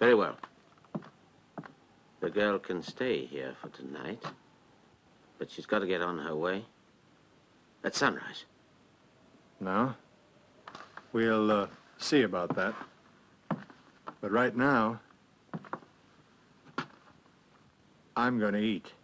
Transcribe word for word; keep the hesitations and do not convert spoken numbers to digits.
Very well. The girl can stay here for tonight, but she's got to get on her way at sunrise. No? We'll uh, see about that. But right now, I'm going to eat.